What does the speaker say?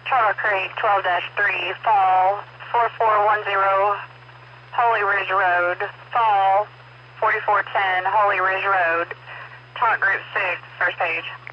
Charter Creek 12-3, fall 4410 Holy Ridge Road, fall 4410 Holy Ridge Road, Talk Group 6, first page.